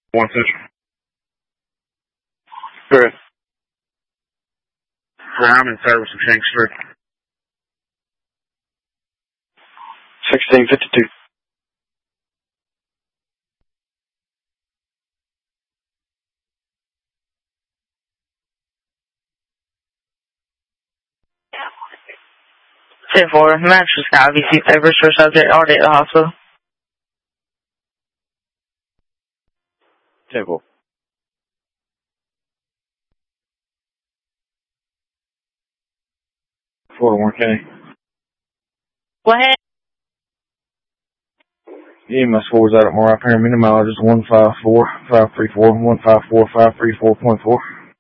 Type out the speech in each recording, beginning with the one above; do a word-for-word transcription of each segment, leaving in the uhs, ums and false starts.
One Central. Good. I'm in service of Shank Street. sixteen fifty-two. ten four, mattress now, V C favors for subject already at the hospital. ten four. four to one K. Go ahead. E M S four is out at Mariah Perry Minimologist one five four five three four one five four five three four point four.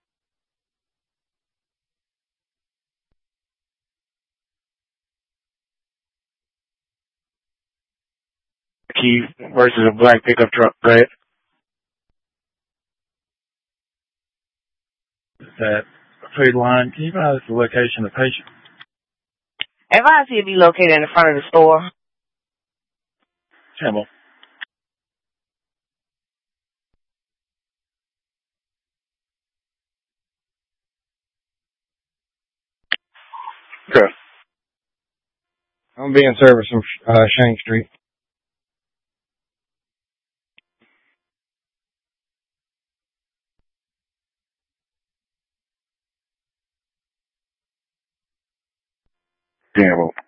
Key versus a black pickup truck, right? That food line. Can you find us the location of the patient? Advise you to be located in the front of the store. Campbell. Good. I'm being service from uh, Shank Street. Campbell.